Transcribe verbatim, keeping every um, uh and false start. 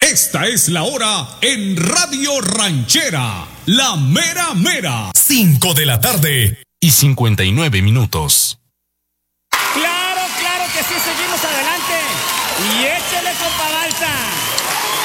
Esta es la hora en Radio Ranchera, la mera mera. Cinco de la tarde y cincuenta y nueve minutos. Claro, claro que sí, seguimos adelante. Y échale, compa Balsa.